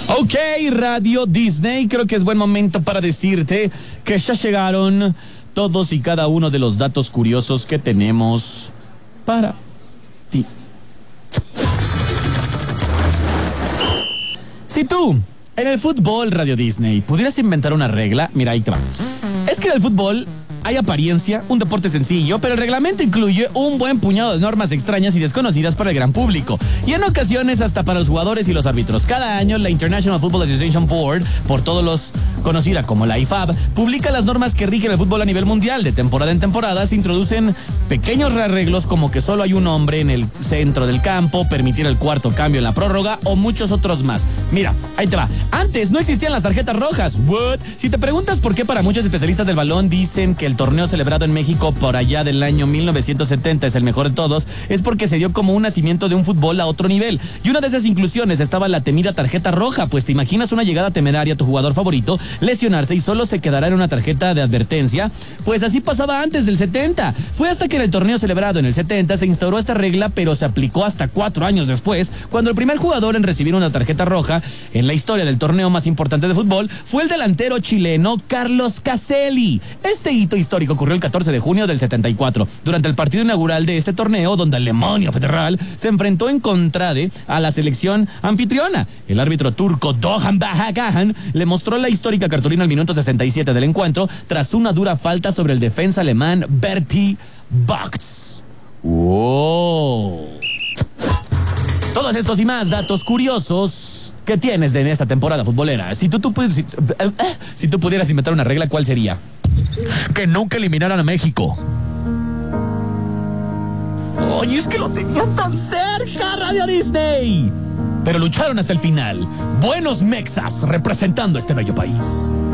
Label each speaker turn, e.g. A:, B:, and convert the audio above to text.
A: Ok, Radio Disney, creo que es buen momento para decirte que ya llegaron todos y cada uno de los datos curiosos que tenemos para ti. Si tú, en el fútbol, Radio Disney, pudieras inventar una regla, mira, ahí te va. Es que en el fútbol hay apariencia, un deporte sencillo, pero el reglamento incluye un buen puñado de normas extrañas y desconocidas para el gran público, y en ocasiones hasta para los jugadores y los árbitros. Cada año la International Football Association Board, por todos los conocida como la IFAB, publica las normas que rigen el fútbol a nivel mundial. De temporada en temporada se introducen pequeños arreglos como que solo hay un hombre en el centro del campo, permitir el cuarto cambio en la prórroga o muchos otros más. Mira, ahí te va. Antes no existían las tarjetas rojas. ¿What? Si te preguntas por qué para muchos especialistas del balón dicen que el torneo celebrado en México por allá del año 1970 es el mejor de todos, es porque se dio como un nacimiento de un fútbol a otro nivel. Y una de esas inclusiones estaba la temida tarjeta roja, pues te imaginas una llegada temeraria a tu jugador favorito, lesionarse y solo se quedará en una tarjeta de advertencia. Pues así pasaba antes del 70. Fue hasta que en el torneo celebrado en el 70 se instauró esta regla, pero se aplicó hasta 4 años después, cuando el primer jugador en recibir una tarjeta roja en la historia del torneo más importante de fútbol fue el delantero chileno Carlos Caselli. Este hito histórico ocurrió el 14 de junio del 74, durante el partido inaugural de este torneo, donde Alemania Federal se enfrentó en contrade a la selección anfitriona. El árbitro turco Doğan Bahagahan le mostró la histórica cartulina al minuto 67 del encuentro, tras una dura falta sobre el defensa alemán Berti Vogts. ¡Wow! Todos estos y más datos curiosos que tienes en esta temporada futbolera. Si tú pudieras inventar una regla, ¿cuál sería? Que nunca eliminaran a México. Oye, es que lo tenían tan cerca, Radio Disney. Pero lucharon hasta el final. Buenos mexas representando este bello país.